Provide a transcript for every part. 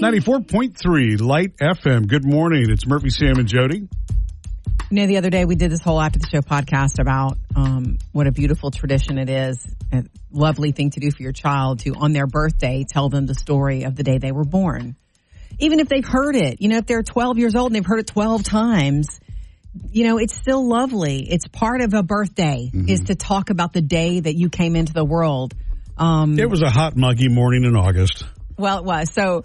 94.3 Light FM. Good morning. It's Murphy, Sam, and Jody. You know, the other day we did this whole After the Show podcast about what a beautiful tradition it is, a lovely thing to do for your child to, on their birthday, tell them the story of the day they were born. Even if they've heard it, you know, if they're 12 years old and they've heard it 12 times, you know, it's still lovely. It's part of a birthday is to talk about the day that you came into the world. It was a hot, muggy morning in August. Well, it was. So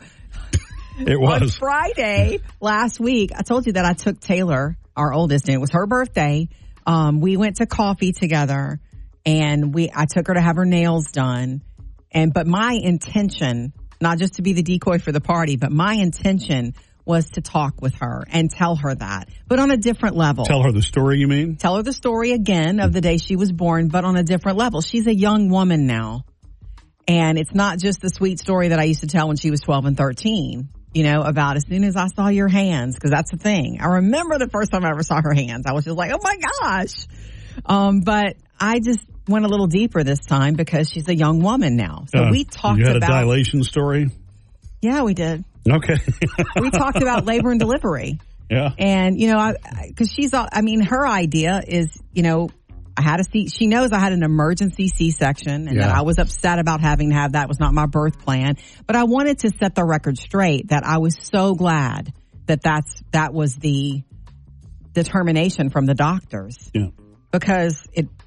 it was. On Friday last week, I told you that I took Taylor, our oldest, and it was her birthday. We went to coffee together, and I took her to have her nails done. But my intention, not just to be the decoy for the party, but my intention was to talk with her and tell her that, but on a different level. Tell her the story, you mean? Tell her the story again of the day she was born, but on a different level. She's a young woman now. And it's not just the sweet story that I used to tell when she was 12 and 13, you know, about as soon as I saw your hands, because that's the thing. I remember the first time I ever saw her hands. I was just like, oh my gosh. But I just went a little deeper this time because she's a young woman now. So we talked about. You had a dilation story? Yeah, we did. Okay. We talked about labor and delivery. Yeah. And, you know, because her idea is, you know, she knows I had an emergency C-section and that I was upset about having to have that. It was not my birth plan. But I wanted to set the record straight that I was so glad that was the determination from the doctors. Yeah. Because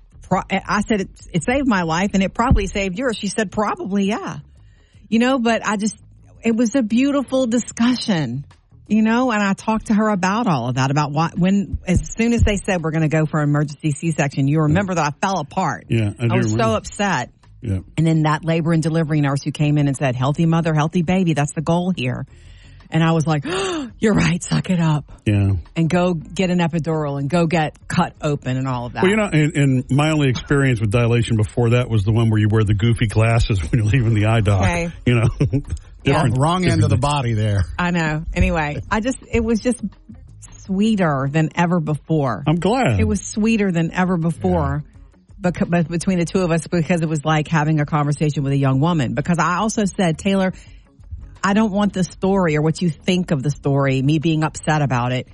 I said it saved my life and it probably saved yours. She said probably, yeah. You know, but it was a beautiful discussion. You know, and I talked to her about all of that, about as soon as they said we're going to go for an emergency C-section, you remember that I fell apart. Yeah, I was so upset. Yeah. And then that labor and delivery nurse who came in and said, healthy mother, healthy baby, that's the goal here. And I was like, oh, you're right, suck it up. Yeah. And go get an epidural and go get cut open and all of that. Well, you know, and my only experience with dilation before that was the one where you wear the goofy glasses when you're leaving the eye doc. Okay. You know. Yeah. Wrong end of the body there. I know. Anyway, it was just sweeter than ever before. I'm glad. It was sweeter than ever before. Yeah. But between the two of us, because it was like having a conversation with a young woman. Because I also said, Taylor, I don't want the story or what you think of the story, me being upset about it.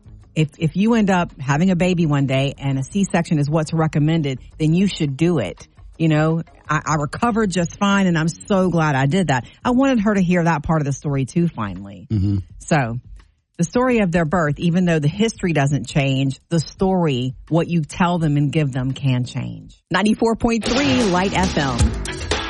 If you end up having a baby one day and a C-section is what's recommended, then you should do it. You know, I recovered just fine, and I'm so glad I did that. I wanted her to hear that part of the story, too, finally. Mm-hmm. So the story of their birth, even though the history doesn't change, the story, what you tell them and give them can change. 94.3 Light FM.